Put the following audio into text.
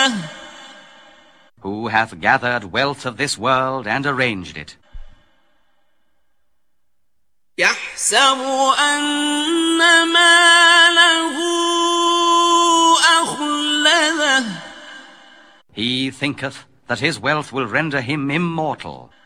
أخلده Who hath gathered wealth of this world and arranged it. يحسب أن ماله أخلده He thinketh that his wealth will render him immortal.